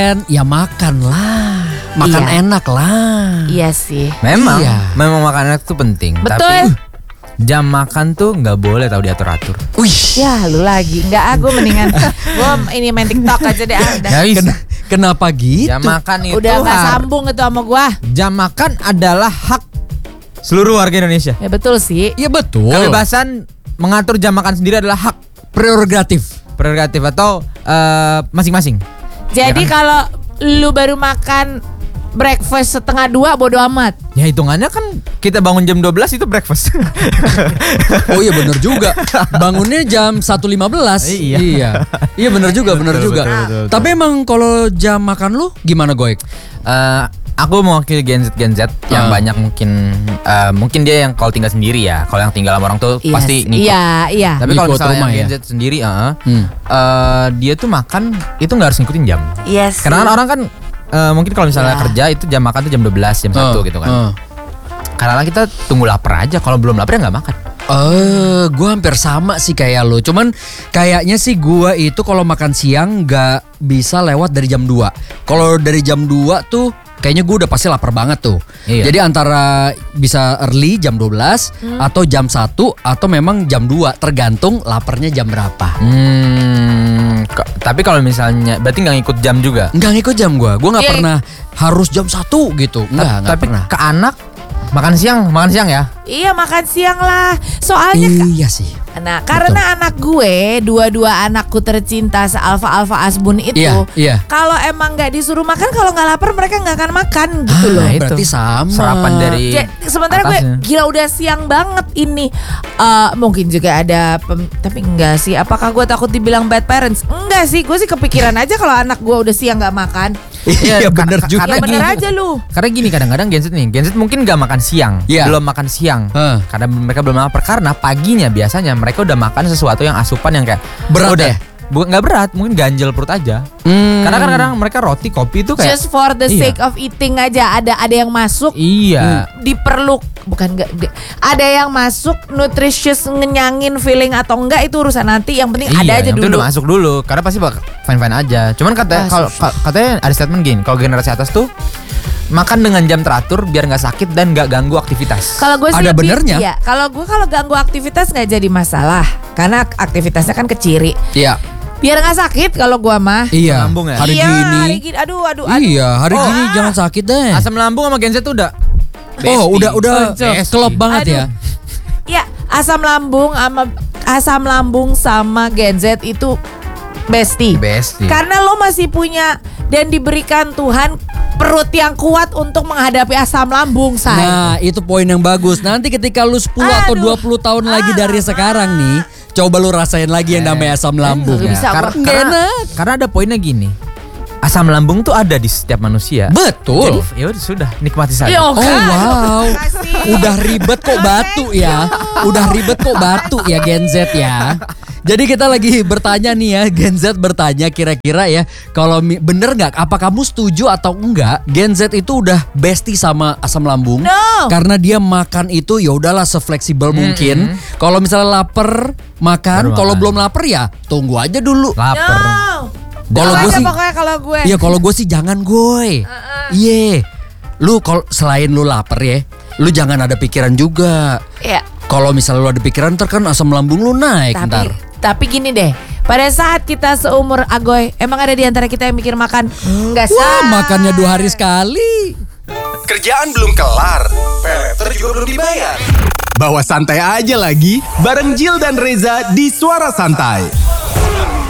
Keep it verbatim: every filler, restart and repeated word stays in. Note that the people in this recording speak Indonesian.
Ya makan lah, makan Iya. enak lah. Iya sih. Memang, Iya. memang makan enak tuh penting. Betul. Tapi jam makan tuh nggak boleh tahu diatur-atur. Wih, Ya lu lagi. Enggak, aku mendingan gue ini main TikTok aja deh. ah, udah. Ya bisa. ken- kenapa gitu? Jam makan itu Udah gak har- sambung itu sama gua. Jam makan adalah hak seluruh warga Indonesia. Ya betul sih. Ya betul. Kebebasan mengatur jam makan sendiri adalah hak Prerogatif. prerogatif atau eh, masing-masing. Jadi Ya kan? kalau lu baru makan breakfast setengah dua bodo amat. Ya hitungannya kan kita bangun jam dua belas itu breakfast. Oh iya bener juga. Bangunnya jam satu lima belas. Iya. Iya. Iya bener juga, bener Betul, juga. betul, betul, betul. Tapi emang kalau jam makan lu gimana Goek? Eh, aku mewakili Gen Z Gen Z yang Ah. banyak mungkin eh, mungkin dia yang kalau tinggal sendiri ya. Kalau yang tinggal sama orang tuh Iya pasti sih. ngikut. Iya, iya. Tapi kalau Ngikut misalnya rumah yang Gen ya? Z sendiri, eh, Hmm. eh, dia tuh makan itu nggak harus ngikutin jam. Iya sih. Karena kan orang kan eh, mungkin kalau misalnya Ya. kerja itu jam makan tuh jam dua belas, jam satu Eh, gitu kan. eh. Karena kita tunggu lapar aja. Kalau belum lapar ya nggak makan. Eh, gue hampir sama sih kayak lo. Cuman kayaknya sih gue itu kalau makan siang nggak bisa lewat dari jam dua. Kalau dari jam dua tuh kayaknya gue udah pasti lapar banget tuh. Iya. Jadi antara bisa early jam dua belas atau jam satu atau memang jam dua, tergantung laparnya jam berapa. Hmm, ko- tapi kalau misalnya berarti nggak ngikut jam juga. Enggak ngikut jam gue. Gue nggak Iya. pernah harus jam satu gitu. Enggak, nggak tapi pernah. ke anak makan siang, makan siang ya. Iya makan siang lah. Soalnya ka- Iya sih. Nah, karena anak gue, dua-dua anakku tercinta se-alfa-alfa asbun itu, Iya, iya. kalau emang nggak disuruh makan, kalau nggak lapar mereka nggak akan makan gitu Ah, loh. itu. berarti sama. Sarapan dari Ja- sementara atasnya. gue gila udah siang banget ini. Eh, mungkin juga ada pem- tapi enggak sih. Apakah gue takut dibilang bad parents? Enggak sih, gue sih kepikiran aja kalau anak gue udah siang nggak makan. Iya ka- bener ka- juga. karena Ya bener gini- aja lu. Karena gini kadang-kadang Gen Z nih, Gen Z mungkin gak makan siang, Iya. belum makan siang, Hah. karena mereka belum lapar. Karena paginya biasanya mereka udah makan sesuatu yang asupan yang kayak Berat udah, ya? bukan nggak berat, mungkin ganjel perut aja. Hmm. Karena kadang-kadang mereka roti, kopi itu kayak Just for the Iya. sake of eating aja, ada ada yang masuk iya. diperluk bukan enggak di- ada yang masuk nutritious ngenyangin feeling atau enggak itu urusan nanti, yang penting ada Iya, aja yang penting dulu. udah masuk dulu, karena pasti bakal fine-fine aja. Cuman katanya Ah, kalau susah. ka- katanya ada statement gini, kalau generasi atas tuh makan dengan jam teratur biar nggak sakit dan nggak ganggu aktivitas. Kalau gue sih Ada lebih- benernya. iya, kalau gue kalau ganggu aktivitas nggak jadi masalah karena aktivitasnya kan keciri. Iya. Biar nggak sakit kalau gue mah. Iya. Lambung ya? Hari iya, gini. hari gini. Aduh, aduh, aduh. Iya, hari Oh. gini jangan sakit deh. Asam lambung sama Gen Z tuh udah Oh, bestie. udah udah Bestie. klop banget Aduh. ya. Ya, asam lambung sama asam lambung sama Gen Z itu bestie. Bestie. Karena lo masih punya dan diberikan Tuhan perut yang kuat untuk menghadapi asam lambung, say. Nah, itu poin yang bagus. Nanti ketika lu sepuluh atau Aduh. dua puluh tahun lagi dari sekarang nih, coba lu rasain lagi yang namanya asam lambung. nggak ya. bisa. Karena, Nggak karena, enak. karena ada poinnya gini. Asam lambung tuh ada di setiap manusia. Betul. Jadi ya udah sudah nikmati saja. Ya, Oh wow, Kasih. udah ribet kok batu ya, udah ribet kok batu ya Gen Z ya. Jadi kita lagi bertanya nih ya, Gen Z bertanya kira-kira ya, kalau mi- bener nggak? Apa kamu setuju atau enggak? Gen Z itu udah bestie sama asam lambung, No. karena dia makan itu ya udahlah sefleksibel mungkin. Kalau misalnya lapar makan, Baru kalau makan. belum lapar ya tunggu aja dulu. Lapar. No. Kalau Jangan gue aja sih- pokoknya kalau gue. Iya kalau gue sih jangan gue. Iya. Lu kalau selain lu lapar ya, lu jangan ada pikiran juga. Ya, Kalau misalnya lu ada pikiran ntar kan asam lambung lu naik tapi ntar. tapi gini deh. Pada saat kita seumur Agoy, emang ada di antara kita yang mikir makan? Enggak sih. Wah makannya dua hari sekali. Kerjaan belum kelar, peleter juga belum dibayar. Bawa santai aja lagi, bareng Jill dan Reza di Suara Santai.